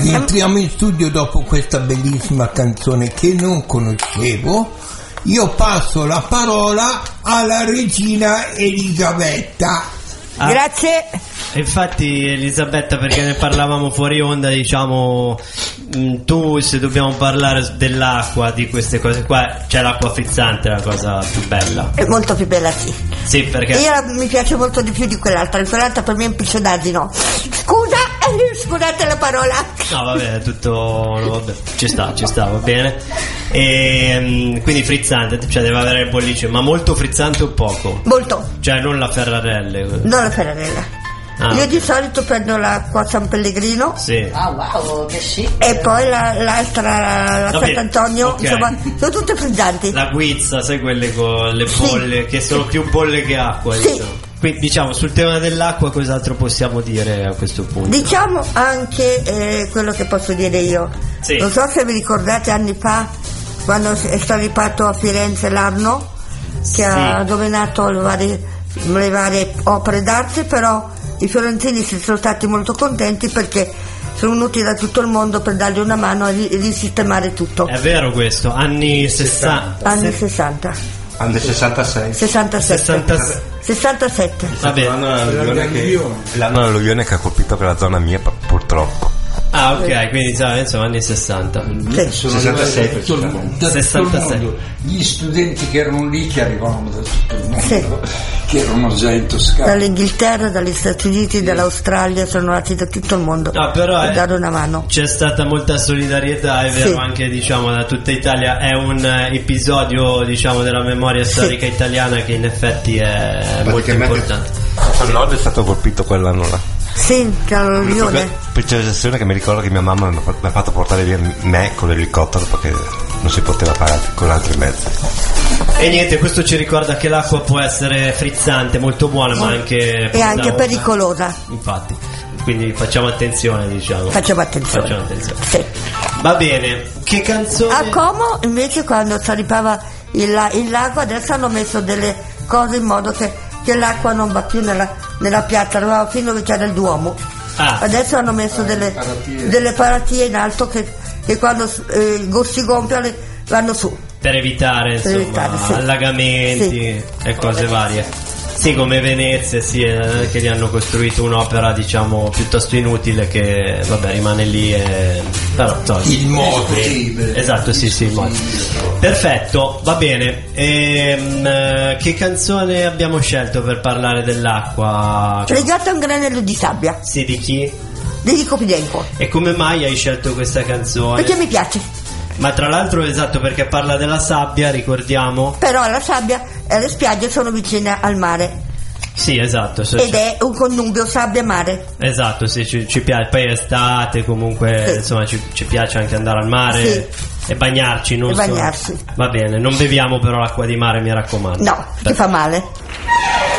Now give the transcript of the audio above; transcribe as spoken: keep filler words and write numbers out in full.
Rientriamo in studio dopo questa bellissima canzone che non conoscevo. Io passo la parola alla regina Elisabetta. Ah, grazie. Infatti Elisabetta, perché ne parlavamo fuori onda, diciamo, mh, tu, se dobbiamo parlare dell'acqua, di queste cose qua, c'è l'acqua frizzante, la cosa più bella. È molto più bella, sì. Sì, perché io mi piace molto di più di quell'altra. Quell'altra per me è un piccio d'asino. Scusa, scusate la parola. No, vabbè, tutto, no, vabbè, ci sta, ci sta, va bene. E quindi frizzante, cioè deve avere il bollicino, ma molto frizzante o poco? Molto. Cioè non la Ferrarelle. Non la Ferrarella. Ah, io okay. Di solito prendo l'acqua San Pellegrino. Sì. Ah, wow, che chic. E poi la, l'altra, la Sant'Antonio, okay. Insomma, sono tutte frizzanti. La guizza, sai, quelle con le bolle, sì. Che sono più bolle che acqua, sì. Diciamo. Quindi, diciamo, sul tema dell'acqua cos'altro possiamo dire a questo punto? Diciamo anche eh, quello che posso dire io. Sì. Non so se vi ricordate anni fa, quando è stato rifatto a Firenze l'Arno, che sì. Ha dominato le varie, le varie opere d'arte, però i fiorentini si sono stati molto contenti perché sono venuti da tutto il mondo per dargli una mano a risistemare tutto. È vero questo, anni sessanta. Anni sessanta. Anni sessantasei. sessantasette. sessantasette. sessantasette. L'anno dell'alluvione che ha colpito quella zona mia, purtroppo. Ah, ok, quindi insomma anni sessanta. Sì. Sono sessantasette. Da sessantasei. Gli studenti che erano lì, che arrivavano da tutto il mondo, sì. Che erano già in Toscana. Dall'Inghilterra, dagli Stati Uniti, sì. Dall'Australia, sono andati da tutto il mondo no, però per è, dare una mano. C'è stata molta solidarietà, è vero, sì. Anche diciamo da tutta Italia. È un episodio, diciamo, della memoria storica sì. Italiana che in effetti è molto importante. Il nord è stato colpito quell'anno là. Sì, l'alluvione. Precisazione che mi ricordo che mia mamma mi ha fatto portare via me con l'elicottero perché non si poteva fare con altri mezzi. E niente, questo ci ricorda che l'acqua può essere frizzante, molto buona, ma anche e anche pericolosa. Infatti, quindi facciamo attenzione, diciamo. Facciamo attenzione. Facciamo attenzione. Sì. Va bene. Che canzone? A Como invece, quando si arrivava il, il lago, adesso hanno messo delle cose in modo che che l'acqua non va più nella, nella piazza, arrivava fino dove c'era il Duomo. Ah. Adesso hanno messo delle paratie, delle paratie in alto che, che quando eh, si gonfiano vanno su. Per evitare, per insomma, evitare, sì. Allagamenti sì. E cose varie. Sì, come Venezia, sì, eh, che gli hanno costruito un'opera, diciamo, piuttosto inutile che, vabbè, rimane lì e... però, so, il modo. Esatto, sì, sì, il modo. Perfetto, va bene. Ehm, che canzone abbiamo scelto per parlare dell'acqua? Legata a un granello di sabbia. Sì, di chi? Di Rico Pidenco. E come mai hai scelto questa canzone? Perché mi piace. Ma tra l'altro, esatto, perché parla della sabbia, ricordiamo. Però la sabbia e le spiagge sono vicine al mare. Sì, esatto. Ed è un connubio sabbia-mare. Esatto, sì, ci, ci piace. Poi è estate, comunque, sì. Insomma, ci, ci piace anche andare al mare, sì. E bagnarci, non e bagnarsi. Solo. Va bene, non beviamo però l'acqua di mare, mi raccomando. No, perché fa male.